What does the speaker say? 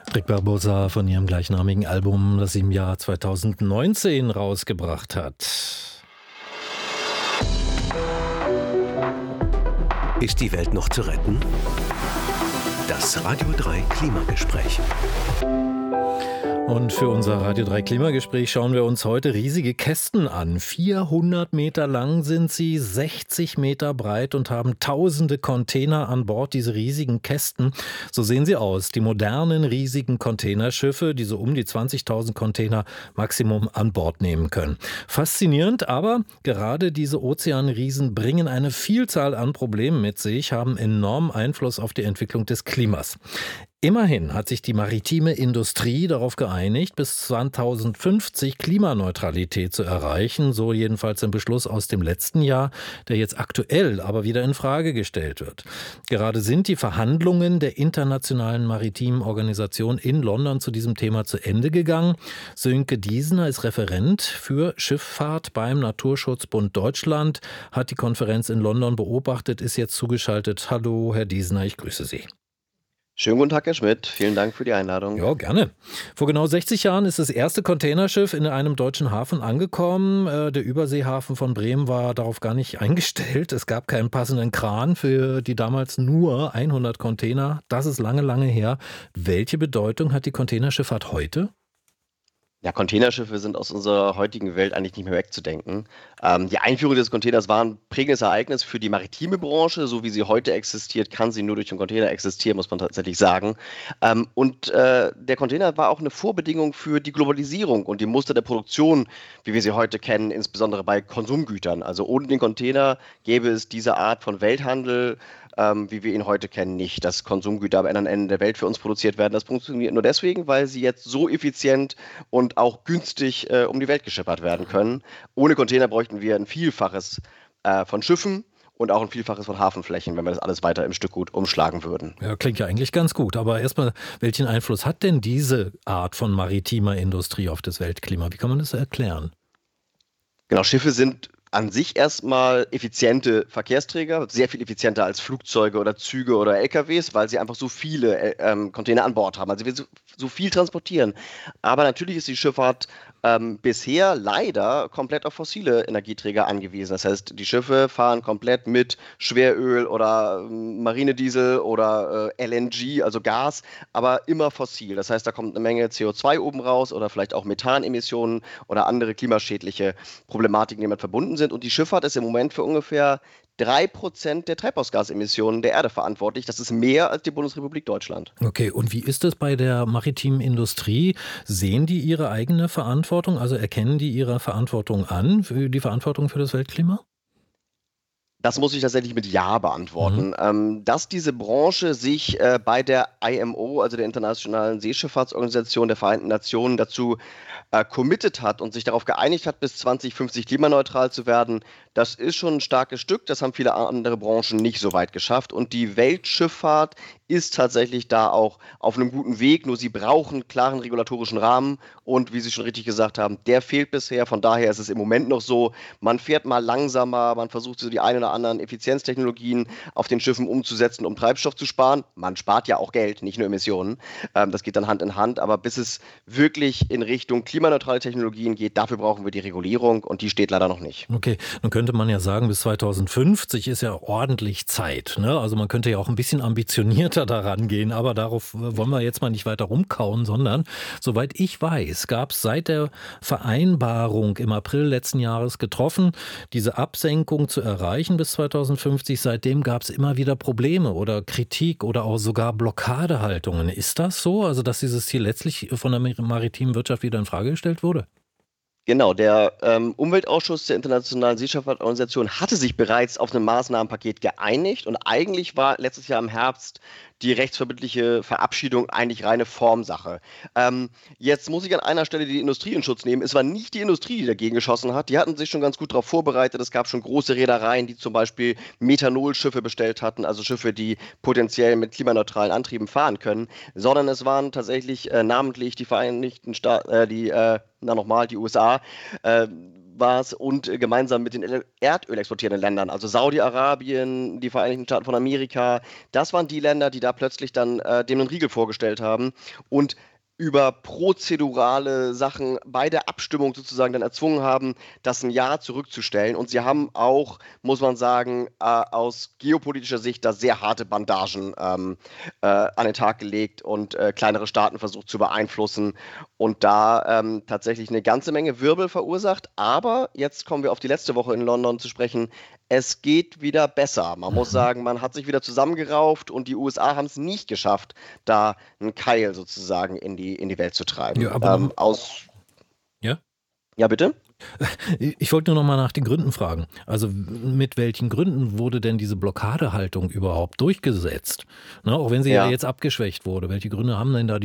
Rick Barbosa von ihrem gleichnamigen Album, das sie im Jahr 2019 rausgebracht hat. Ist die Welt noch zu retten? Das Radio 3 Klimagespräch. Und für unser Radio 3 Klimagespräch schauen wir uns heute riesige Kästen an. 400 Meter lang sind sie, 60 Meter breit und haben tausende Container an Bord, diese riesigen Kästen. So sehen sie aus, die modernen riesigen Containerschiffe, die so um die 20.000 Container Maximum an Bord nehmen können. Faszinierend, aber gerade diese Ozeanriesen bringen eine Vielzahl an Problemen mit sich, haben enormen Einfluss auf die Entwicklung des Klimas. Immerhin hat sich die maritime Industrie darauf geeinigt, bis 2050 Klimaneutralität zu erreichen, so jedenfalls im Beschluss aus dem letzten Jahr, der jetzt aktuell aber wieder in Frage gestellt wird. Gerade sind die Verhandlungen der Internationalen Maritimen Organisation in London zu diesem Thema zu Ende gegangen. Sönke Diesner ist Referent für Schifffahrt beim Naturschutzbund Deutschland, hat die Konferenz in London beobachtet, ist jetzt zugeschaltet. Hallo, Herr Diesner, ich grüße Sie. Schönen guten Tag, Herr Schmidt. Vielen Dank für die Einladung. Ja, gerne. Vor genau 60 Jahren ist das erste Containerschiff in einem deutschen Hafen angekommen. Der Überseehafen von Bremen war darauf gar nicht eingestellt. Es gab keinen passenden Kran für die damals nur 100 Container. Das ist lange, lange her. Welche Bedeutung hat die Containerschifffahrt heute? Ja, Containerschiffe sind aus unserer heutigen Welt eigentlich nicht mehr wegzudenken. Die Einführung des Containers war ein prägendes Ereignis für die maritime Branche. So wie sie heute existiert, kann sie nur durch den Container existieren, muss man tatsächlich sagen. Der Container war auch eine Vorbedingung für die Globalisierung und die Muster der Produktion, wie wir sie heute kennen, insbesondere bei Konsumgütern. Also ohne den Container gäbe es diese Art von Welthandel, wie wir ihn heute kennen, nicht, dass Konsumgüter am anderen Ende der Welt für uns produziert werden. Das funktioniert nur deswegen, weil sie jetzt so effizient und auch günstig um die Welt geschippert werden können. Ohne Container bräuchten wir ein Vielfaches von Schiffen und auch ein Vielfaches von Hafenflächen, wenn wir das alles weiter im Stückgut umschlagen würden. Ja, klingt ja eigentlich ganz gut. Aber erstmal, welchen Einfluss hat denn diese Art von maritimer Industrie auf das Weltklima? Wie kann man das erklären? Genau, Schiffe sind an sich erstmal effiziente Verkehrsträger, sehr viel effizienter als Flugzeuge oder Züge oder LKWs, weil sie einfach so viele Container an Bord haben. Also wir so viel transportieren. Aber natürlich ist die Schifffahrt bisher leider komplett auf fossile Energieträger angewiesen. Das heißt, die Schiffe fahren komplett mit Schweröl oder Marinediesel oder LNG, also Gas, aber immer fossil. Das heißt, da kommt eine Menge CO2 oben raus oder vielleicht auch Methanemissionen oder andere klimaschädliche Problematiken, die damit verbunden sind. Und die Schifffahrt ist im Moment für ungefähr 3% der Treibhausgasemissionen der Erde verantwortlich. Das ist mehr als die Bundesrepublik Deutschland. Okay, und wie ist es bei der maritimen Industrie? Sehen die ihre eigene Verantwortung, also erkennen die ihre Verantwortung an, für die Verantwortung für das Weltklima? Das muss ich tatsächlich mit Ja beantworten. Dass diese Branche sich bei der IMO, also der Internationalen Seeschifffahrtsorganisation der Vereinten Nationen, dazu committed hat und sich darauf geeinigt hat, bis 2050 klimaneutral zu werden, das ist schon ein starkes Stück. Das haben viele andere Branchen nicht so weit geschafft. Und die Weltschifffahrt ist tatsächlich da auch auf einem guten Weg. Nur sie brauchen einen klaren regulatorischen Rahmen. Und wie Sie schon richtig gesagt haben, der fehlt bisher. Von daher ist es im Moment noch so, man fährt mal langsamer, man versucht so die ein oder anderen Effizienztechnologien auf den Schiffen umzusetzen, um Treibstoff zu sparen. Man spart ja auch Geld, nicht nur Emissionen. Das geht dann Hand in Hand. Aber bis es wirklich in Richtung klimaneutrale Technologien geht, dafür brauchen wir die Regulierung und die steht leider noch nicht. Okay, nun könnte man ja sagen, bis 2050 ist ja ordentlich Zeit, ne? Also man könnte ja auch ein bisschen ambitionierter daran gehen, aber darauf wollen wir jetzt mal nicht weiter rumkauen, sondern soweit ich weiß, gab es seit der Vereinbarung im April letzten Jahres getroffen, diese Absenkung zu erreichen bis 2050. Seitdem gab es immer wieder Probleme oder Kritik oder auch sogar Blockadehaltungen. Ist das so? Also dass dieses Ziel letztlich von der maritimen Wirtschaft wieder in Frage gestellt wurde? Genau, der Umweltausschuss der Internationalen Seeschifffahrtsorganisation hatte sich bereits auf ein Maßnahmenpaket geeinigt und eigentlich war letztes Jahr im Herbst die rechtsverbindliche Verabschiedung eigentlich reine Formsache. Jetzt muss ich an einer Stelle die Industrie in Schutz nehmen. Es war nicht die Industrie, die dagegen geschossen hat. Die hatten sich schon ganz gut darauf vorbereitet. Es gab schon große Reedereien, die zum Beispiel Methanolschiffe bestellt hatten, also Schiffe, die potenziell mit klimaneutralen Antrieben fahren können, sondern es waren tatsächlich namentlich die Vereinigten Staaten, die USA, war es, und gemeinsam mit den Erdöl exportierenden Ländern, also Saudi-Arabien, die Vereinigten Staaten von Amerika, das waren die Länder, die da plötzlich dann dem einen Riegel vorgestellt haben und über prozedurale Sachen bei der Abstimmung sozusagen dann erzwungen haben, das ein Jahr zurückzustellen. Und sie haben auch, muss man sagen, aus geopolitischer Sicht da sehr harte Bandagen an den Tag gelegt und kleinere Staaten versucht zu beeinflussen und da tatsächlich eine ganze Menge Wirbel verursacht. Aber jetzt kommen wir auf die letzte Woche in London zu sprechen. Es geht wieder besser. Man muss sagen, man hat sich wieder zusammengerauft und die USA haben es nicht geschafft, da einen Keil sozusagen in die Welt zu treiben. Ja, aber ja? Ja, bitte? Ich wollte nur noch mal nach den Gründen fragen. Also mit welchen Gründen wurde denn diese Blockadehaltung überhaupt durchgesetzt? Ne, auch wenn sie ja jetzt abgeschwächt wurde. Welche Gründe haben denn da